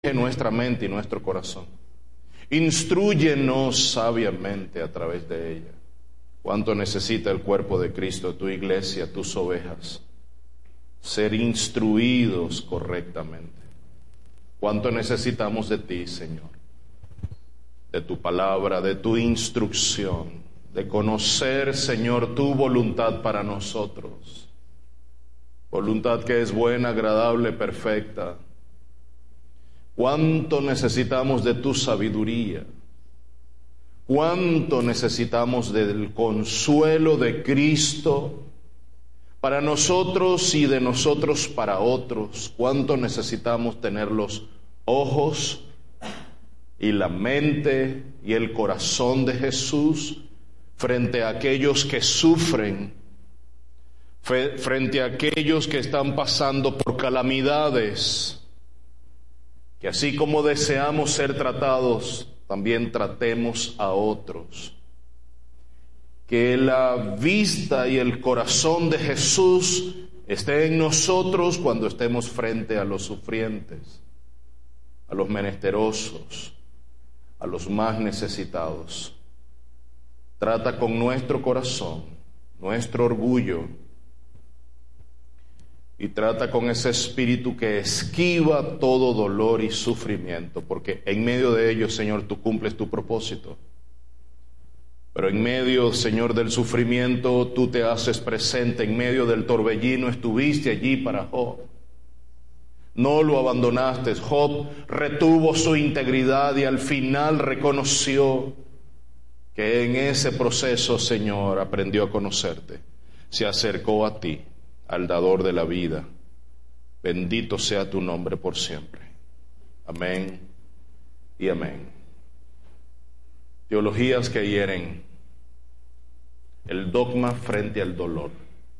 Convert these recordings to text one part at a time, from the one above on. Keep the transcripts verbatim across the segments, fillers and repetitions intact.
nuestra mente y nuestro corazón. Instrúyenos sabiamente a través de ella. ¿Cuánto necesita el cuerpo de Cristo, tu iglesia, tus ovejas, ser instruidos correctamente? ¿Cuánto necesitamos de ti, Señor? De tu palabra, de tu instrucción, de conocer, Señor, tu voluntad para nosotros. Voluntad que es buena, agradable, perfecta. ¿Cuánto necesitamos de tu sabiduría? ¿Cuánto necesitamos del consuelo de Cristo para nosotros y de nosotros para otros? ¿Cuánto necesitamos tener los ojos y la mente y el corazón de Jesús frente a aquellos que sufren, frente a aquellos que están pasando por calamidades? Que así como deseamos ser tratados, también tratemos a otros. Que la vista y el corazón de Jesús esté en nosotros cuando estemos frente a los sufrientes, a los menesterosos, a los más necesitados. Trata con nuestro corazón, nuestro orgullo, y trata con ese espíritu que esquiva todo dolor y sufrimiento, porque en medio de ello, Señor, tú cumples tu propósito. Pero en medio, Señor, del sufrimiento, tú te haces presente. En medio del torbellino estuviste allí para Job. No lo abandonaste. Job retuvo su integridad y al final reconoció que en ese proceso, Señor, aprendió a conocerte. Se acercó a ti, al dador de la vida. Bendito sea tu nombre por siempre. Amén y amén. Teologías que hieren. El dogma frente al dolor.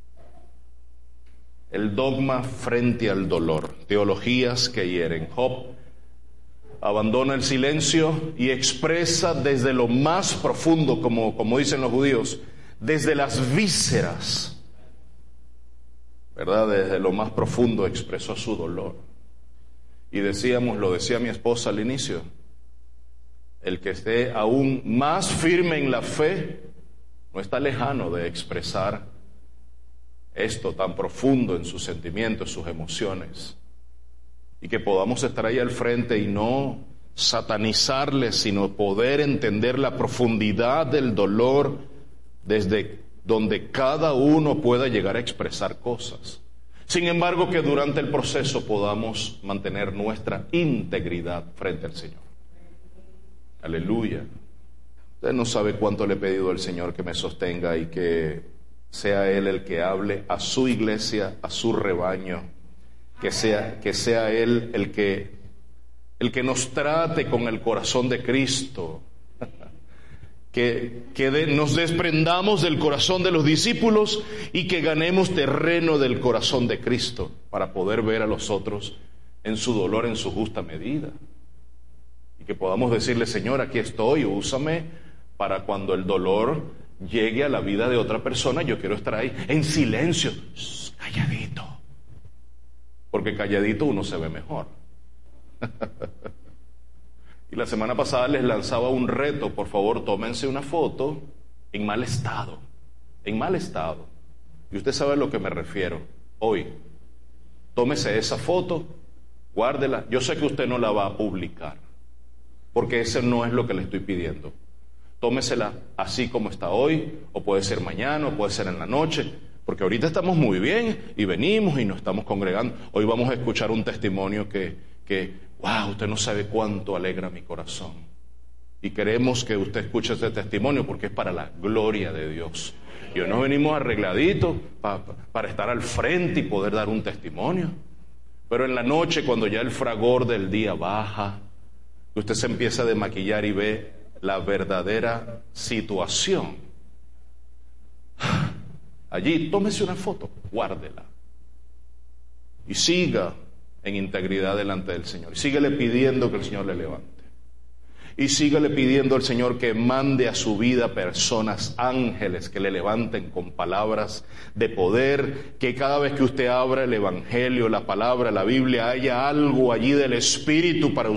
El dogma frente al dolor. Teologías que hieren. Job abandona el silencio y expresa desde lo más profundo, como, como dicen los judíos, desde las vísceras, ¿verdad? Desde lo más profundo expresó su dolor. Y decíamos, lo decía mi esposa al inicio, el que esté aún más firme en la fe no está lejano de expresar esto tan profundo en sus sentimientos, sus emociones. Y que podamos estar ahí al frente y no satanizarle, sino poder entender la profundidad del dolor desde donde cada uno pueda llegar a expresar cosas. Sin embargo, que durante el proceso podamos mantener nuestra integridad frente al Señor. Aleluya. Usted no sabe cuánto le he pedido al Señor que me sostenga y que sea Él el que hable a su iglesia, a su rebaño, que sea, que sea Él el que, el que nos trate con el corazón de Cristo. Que, que de, nos desprendamos del corazón de los discípulos y que ganemos terreno del corazón de Cristo para poder ver a los otros en su dolor, en su justa medida. Y que podamos decirle, Señor, aquí estoy, úsame para cuando el dolor llegue a la vida de otra persona, yo quiero estar ahí en silencio, shh, calladito. Porque calladito uno se ve mejor. Y la semana pasada les lanzaba un reto, por favor, tómense una foto en mal estado, en mal estado. Y usted sabe a lo que me refiero. Hoy, tómese esa foto, guárdela. Yo sé que usted no la va a publicar, porque ese no es lo que le estoy pidiendo. Tómesela así como está hoy, o puede ser mañana, o puede ser en la noche, porque ahorita estamos muy bien y venimos y nos estamos congregando. Hoy vamos a escuchar un testimonio que, que wow, usted no sabe cuánto alegra mi corazón. Y queremos que usted escuche ese testimonio porque es para la gloria de Dios. Y hoy nos venimos arregladitos pa, pa, para estar al frente y poder dar un testimonio. Pero en la noche, cuando ya el fragor del día baja, usted se empieza a desmaquillar y ve la verdadera situación. Allí, tómese una foto, guárdela. Y siga en integridad delante del Señor. Y síguele pidiendo que el Señor le levante. Y síguele pidiendo al Señor que mande a su vida personas, ángeles, que le levanten con palabras de poder, que cada vez que usted abra el Evangelio, la palabra, la Biblia, haya algo allí del Espíritu para usted.